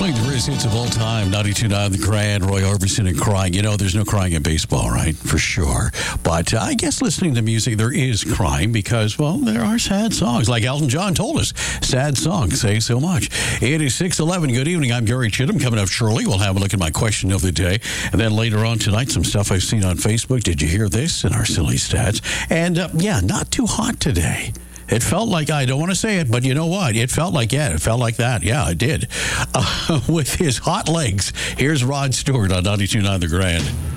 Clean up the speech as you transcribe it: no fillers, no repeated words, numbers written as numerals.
Playing the greatest hits of all time, 92.9 The Grand, Roy Orbison and crying. You know, there's no crying in baseball, right? For sure. But I guess listening to music, there is crying because, well, there are sad songs. Like Elton John told us, sad songs say so much. It is 6:11. Good evening. I'm Gary Chittum. Coming up shortly, we'll have a look at my question of the day. And then later on tonight, some stuff I've seen on Facebook. Did you hear this? In our silly stats. And, not too hot today. It felt like, I don't want to say it, but you know what? It felt like that. Yeah, it did. With his hot legs, here's Rod Stewart on 92.9 The Grand.